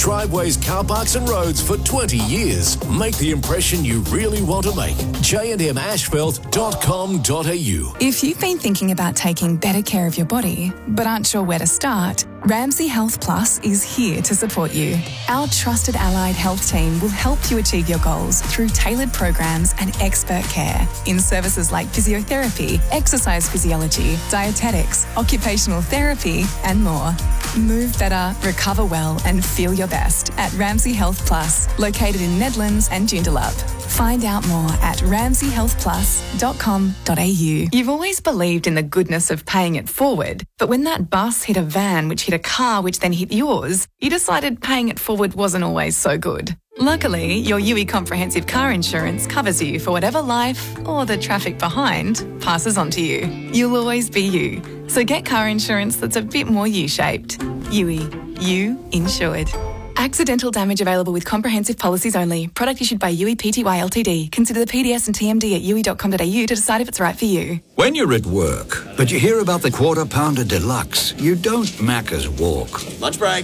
Driveways, car parks and roads for 20 years. Make the impression you really want to make. jandmashfield.com.au. If you've been thinking about taking better care of your body, but aren't sure where to start, Ramsay Health Plus is here to support you. Our trusted allied health team will help you achieve your goals through tailored programs and expert care in services like physiotherapy, exercise physiology, dietetics, occupational therapy, and more. Move better, recover well, and feel your best at Ramsay Health Plus, located in Nedlands and Joondalup. Find out more at ramsayhealthplus.com.au. You've always believed in the goodness of paying it forward, but when that bus hit a van which hit a car which then hit yours, you decided paying it forward wasn't always so good. Luckily, your UE Comprehensive Car Insurance covers you for whatever life, or the traffic behind, passes on to you. You'll always be you. So get car insurance that's a bit more U-shaped. UE. You insured. Accidental damage available with comprehensive policies only. Product issued by UE Pty Ltd. Consider the PDS and TMD at UE.com.au to decide if it's right for you. When you're at work, but you hear about the Quarter Pounder Deluxe, you don't Macca's walk. Lunch break.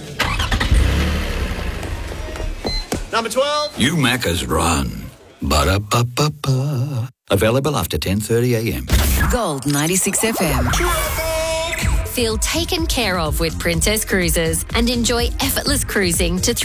Number 12. You Macca's run. Ba-da-ba-ba-ba. Available after 10:30am. Gold 96 FM. Feel taken care of with Princess Cruises and enjoy effortless cruising to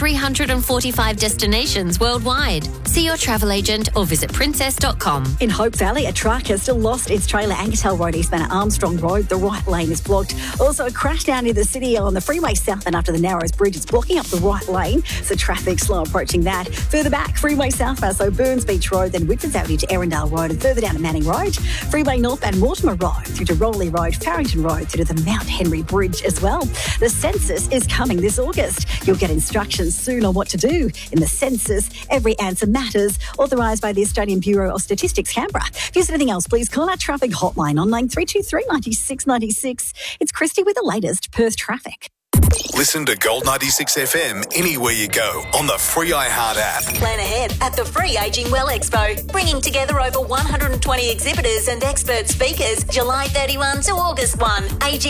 345 destinations worldwide. See your travel agent or visit princess.com. In Hope Valley, a truck has still lost its trailer. Angertel Road, eastbound at Armstrong Road. The right lane is blocked. Also, a crash down near the city on the freeway south and after the Narrows Bridge. It's blocking up the right lane, so traffic slow approaching that. Further back, freeway southbound, so Burns Beach Road, then Whitfords Avenue to Erindale Road, and further down to Manning Road. Freeway northbound Mortimer Road through to Rowley Road, Farrington Road through to the Mount Henry Bridge as well. The census is coming this August. You'll get instructions soon on what to do in the census. Every answer matters. Authorised by the Australian Bureau of Statistics, Canberra. If there's anything else, please call our traffic hotline on line 323 96 96. It's Christy with the latest Perth traffic. Listen to Gold 96 FM anywhere you go on the free iHeart app. Plan ahead at the free Ageing Well Expo, bringing together over 120 exhibitors and expert speakers, July 31 to August 1.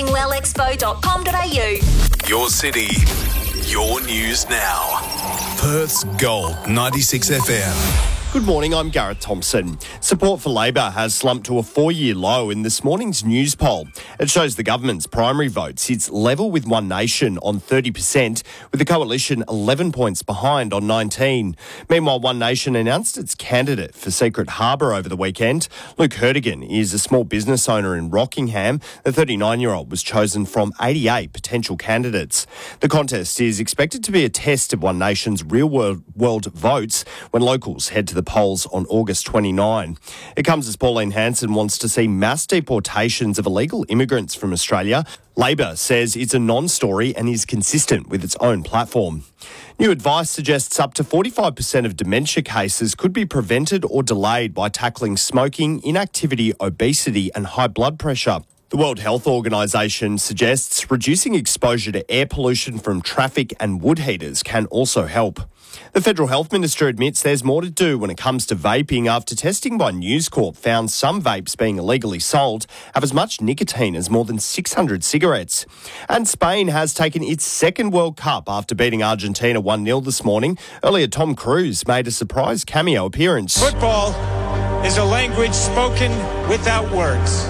agingwellexpo.com.au. Your city, your news now. Perth's Gold 96 FM. Good morning, I'm Gareth Thompson. Support for Labor has slumped to a 4-year low in this morning's news poll. It shows the government's primary vote sits level with One Nation on 30%, with the coalition 11 points behind on 19. Meanwhile, One Nation announced its candidate for Secret Harbour over the weekend. Luke Hertigan is a small business owner in Rockingham. The 39-year-old was chosen from 88 potential candidates. The contest is expected to be a test of One Nation's real-world votes when locals head to the polls on August 29. It comes as Pauline Hanson wants to see mass deportations of illegal immigrants from Australia. Labor says it's a non-story and is consistent with its own platform. New advice suggests up to 45% of dementia cases could be prevented or delayed by tackling smoking, inactivity, obesity and high blood pressure. The World Health Organisation suggests reducing exposure to air pollution from traffic and wood heaters can also help. The Federal Health Minister admits there's more to do when it comes to vaping after testing by News Corp found some vapes being illegally sold have as much nicotine as more than 600 cigarettes. And Spain has taken its second World Cup after beating Argentina 1-0 this morning. Earlier, Tom Cruise made a surprise cameo appearance. Football is a language spoken without words.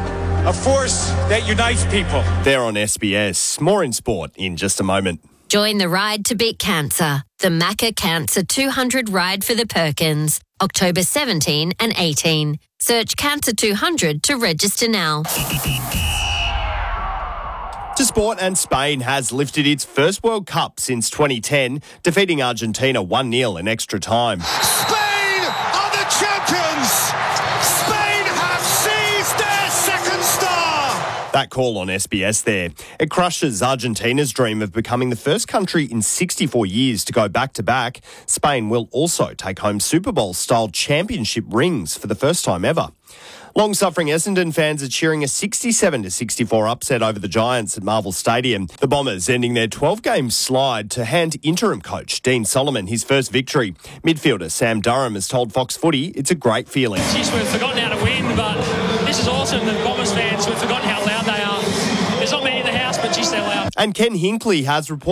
A force that unites people. There on SBS. More in sport in just a moment. Join the ride to beat cancer. The Macca Cancer 200 Ride for the Perkins, October 17 and 18. Search Cancer 200 to register now. To sport, and Spain has lifted its first World Cup since 2010, defeating Argentina 1-0 in extra time. Spain are the champions! Spain have seized their second star! That call on SBS there. It crushes Argentina's dream of becoming the first country in 64 years to go back-to-back. Spain will also take home Super Bowl-style championship rings for the first time ever. Long-suffering Essendon fans are cheering a 67-64 upset over the Giants at Marvel Stadium. The Bombers ending their 12-game slide to hand interim coach Dean Solomon his first victory. Midfielder Sam Durham has told Fox Footy it's a great feeling. We've forgotten how to win, but this is awesome. The Bombers fans, we've forgotten how loud they are. There's not many in the house, but geez, they're loud. And Ken Hinkley has reported